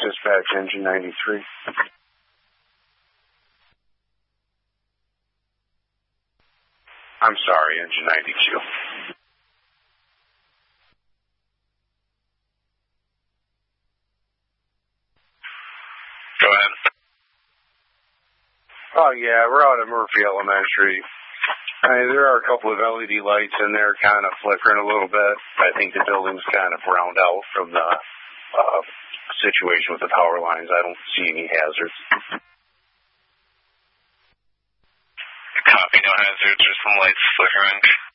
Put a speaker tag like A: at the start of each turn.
A: dispatch, engine 93. I'm sorry, engine 92.
B: Go ahead.
A: Oh, yeah, we're out at Murphy Elementary. There are a couple of LED lights in there kind of flickering a little bit. I think the building's kind of browned out from the situation with the power lines. I don't see any hazards.
B: Copy, no hazards, just some lights flickering.